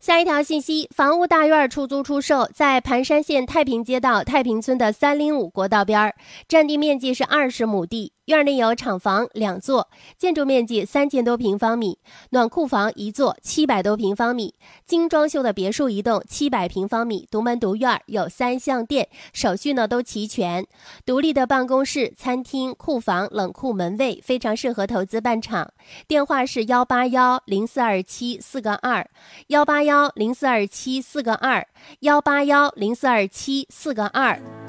下一条信息，房屋大院出租出售，在盘山县太平街道太平村的305国道边，占地面积是20亩地，院内有厂房2座，建筑面积3000多平方米，暖库房1座700多平方米，精装修的别墅1栋700平方米，独门独院，有3项电，手续呢都齐全，独立的办公室、餐厅、库房、冷库门卫，非常适合投资办厂。电话是181042742，181042742，181042742。